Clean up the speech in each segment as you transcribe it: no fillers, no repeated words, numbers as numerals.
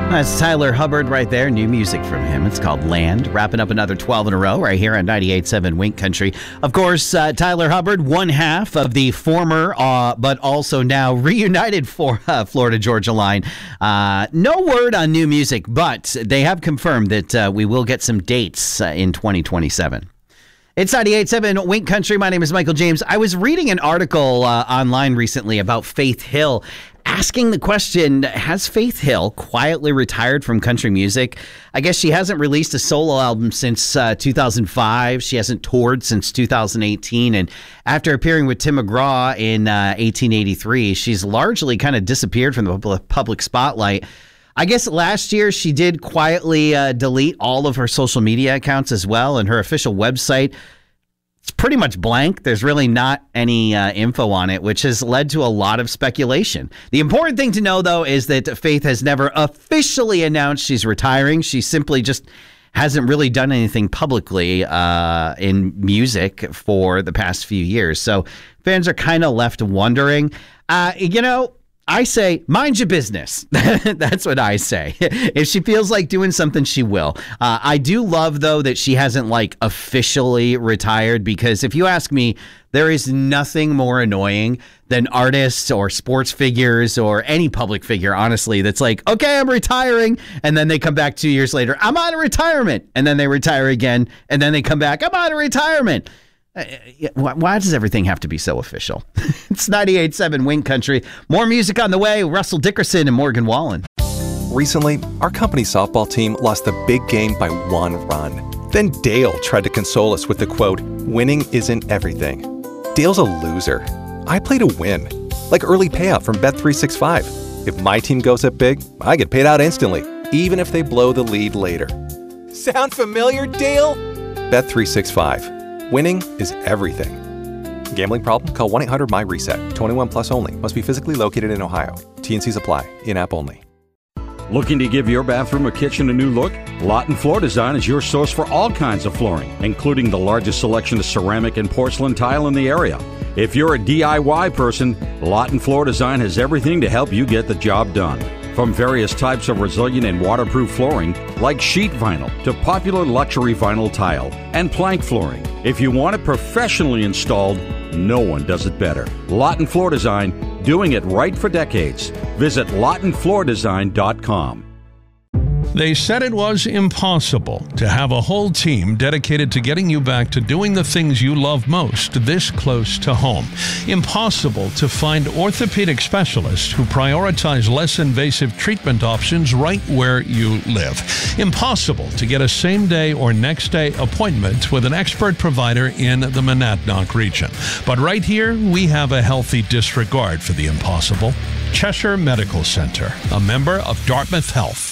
That's Tyler Hubbard right there. New music from him. It's called Land. Wrapping up another 12 in a row right here on 98.7 Wink Country. Of course, Tyler Hubbard, one half of the former but also now reunited Florida Georgia Line. No word on new music, but they have confirmed that we will get some dates in 2027. It's 98.7 Wink Country. My name is Michael James. I was reading an article online recently about Faith Hill, asking the question, has Faith Hill quietly retired from country music? I guess she hasn't released a solo album since 2005. She hasn't toured since 2018. And after appearing with Tim McGraw in 1883, she's largely kind of disappeared from the public spotlight. I guess last year she did quietly delete all of her social media accounts as well, and her official website, it's pretty much blank. There's really not any info on it, which has led to a lot of speculation. The important thing to know, though, is that Faith has never officially announced she's retiring. She simply just hasn't really done anything publicly in music for the past few years. So fans are kind of left wondering, I say, mind your business. That's what I say. If she feels like doing something, she will. I do love, though, that she hasn't officially retired, because if you ask me, there is nothing more annoying than artists or sports figures or any public figure, honestly, that's like, okay, I'm retiring. And then they come back 2 years later, I'm out of retirement. And then they retire again. And then they come back, I'm out of retirement. Why does everything have to be so official? It's 98.7 Wink Country. More music on the way. Russell Dickerson and Morgan Wallen. Recently, our company softball team lost a big game by 1 run. Then Dale tried to console us with the quote, "Winning isn't everything." Dale's a loser. I play to win, like early payout from Bet365. If my team goes up big, I get paid out instantly, even if they blow the lead later. Sound familiar, Dale? Bet365. Winning is everything. Gambling problem? Call 1-800-MY-RESET. 21 plus only. Must be physically located in Ohio. T&Cs apply. In-app only. Looking to give your bathroom or kitchen a new look? Lawton Floor Design is your source for all kinds of flooring, including the largest selection of ceramic and porcelain tile in the area. If you're a DIY person, Lawton Floor Design has everything to help you get the job done. From various types of resilient and waterproof flooring, like sheet vinyl, to popular luxury vinyl tile and plank flooring. If you want it professionally installed, no one does it better. Lawton Floor Design, doing it right for decades. Visit LawtonFloorDesign.com. They said it was impossible to have a whole team dedicated to getting you back to doing the things you love most this close to home. Impossible to find orthopedic specialists who prioritize less invasive treatment options right where you live. Impossible to get a same-day or next-day appointment with an expert provider in the Monadnock region. But right here, we have a healthy disregard for the impossible. Cheshire Medical Center, a member of Dartmouth Health.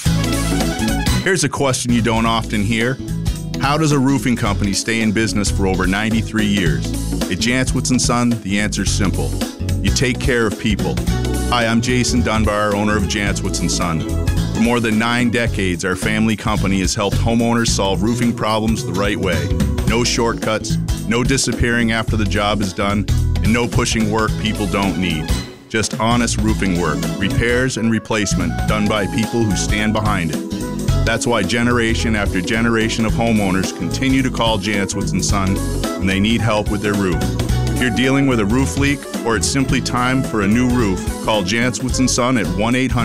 Here's a question you don't often hear. How does a roofing company stay in business for over 93 years? At Jantzwitz & Son, the answer's simple. You take care of people. Hi, I'm Jason Dunbar, owner of Jantzwitz & Son. For more than 9 decades, our family company has helped homeowners solve roofing problems the right way. No shortcuts, no disappearing after the job is done, and no pushing work people don't need. Just honest roofing work, repairs and replacement done by people who stand behind it. That's why generation after generation of homeowners continue to call Jantzwitz & Son when they need help with their roof. If you're dealing with a roof leak or it's simply time for a new roof, call Jantzwitz & Son at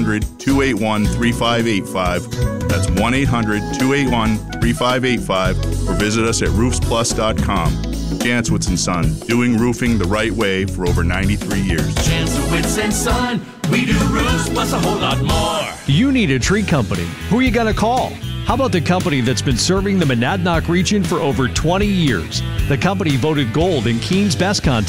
1-800-281-3585. That's 1-800-281-3585, or visit us at roofsplus.com. Jantzwitz & Son, doing roofing the right way for over 93 years. Jantzwitz & Son, we do roofs plus a whole lot more. You need a tree company. Who are you going to call? How about the company that's been serving the Monadnock region for over 20 years? The company voted gold in Keane's Best Contest